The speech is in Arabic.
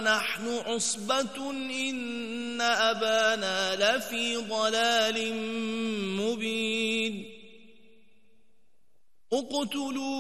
ونحن عصبة إن أبانا لفي ضلال مبين اقتلوا